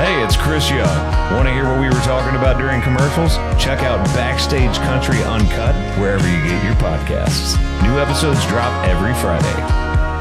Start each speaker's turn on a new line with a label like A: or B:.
A: Hey, it's Chris Young. Want to hear what we were talking about during commercials? Check out Backstage Country Uncut wherever you get your podcasts. New episodes drop every Friday.